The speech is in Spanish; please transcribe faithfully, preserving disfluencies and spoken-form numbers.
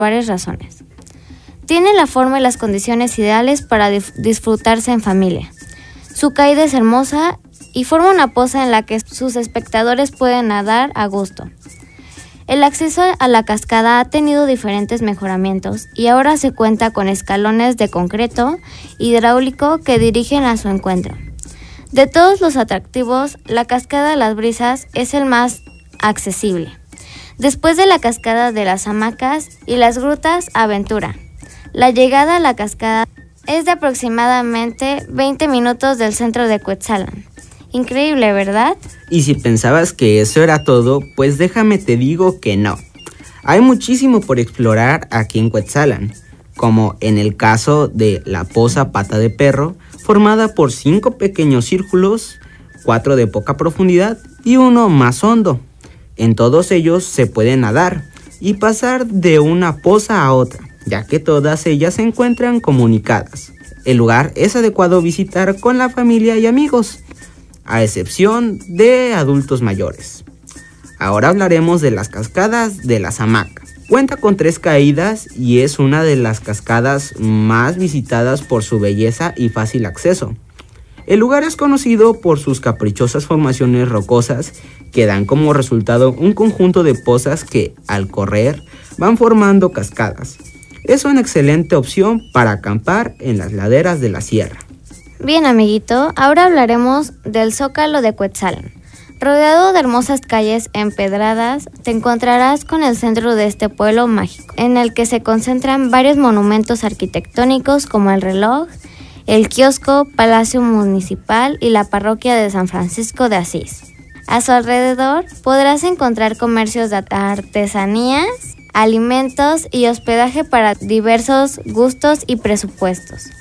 varias razones. Tiene la forma y las condiciones ideales para dif- disfrutarse en familia. Su caída es hermosa y forma una poza en la que sus espectadores pueden nadar a gusto. El acceso a la cascada ha tenido diferentes mejoramientos y ahora se cuenta con escalones de concreto hidráulico que dirigen a su encuentro. De todos los atractivos, la cascada de las Brisas es el más accesible. Después de la cascada de las Hamacas y las grutas Aventura. La llegada a la cascada es de aproximadamente veinte minutos del centro de Cuetzalan. Increíble, ¿verdad? Y si pensabas que eso era todo, pues déjame te digo que no. Hay muchísimo por explorar aquí en Cuetzalan, como en el caso de la Poza Pata de Perro, formada por cinco pequeños círculos, cuatro de poca profundidad y uno más hondo. En todos ellos se puede nadar y pasar de una poza a otra, ya que todas ellas se encuentran comunicadas. El lugar es adecuado visitar con la familia y amigos, a excepción de adultos mayores. Ahora hablaremos de las cascadas de las Hamacas. Cuenta con tres caídas y es una de las cascadas más visitadas por su belleza y fácil acceso. El lugar es conocido por sus caprichosas formaciones rocosas que dan como resultado un conjunto de pozas que, al correr, van formando cascadas. Es una excelente opción para acampar en las laderas de la sierra. Bien, amiguito, ahora hablaremos del Zócalo de Cuetzalan. Rodeado de hermosas calles empedradas, te encontrarás con el centro de este pueblo mágico, en el que se concentran varios monumentos arquitectónicos como el reloj, el kiosco, Palacio Municipal y la parroquia de San Francisco de Asís. A su alrededor podrás encontrar comercios de artesanías, alimentos y hospedaje para diversos gustos y presupuestos.